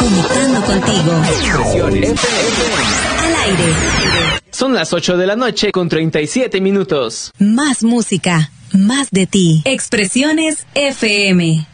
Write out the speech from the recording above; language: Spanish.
Conectando contigo. Expresiones FM. Al aire. Son las 8 de la noche con 37 minutos. Más música, más de ti. Expresiones FM.